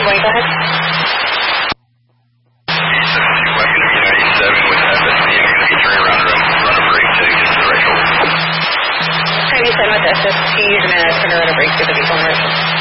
Wayne, go ahead. 97 with FSC. I'm going to be turning around and run a brake to get to the right shoulder. 97 with SST, you're going to turn around a brake to the vehicle on the right shoulder.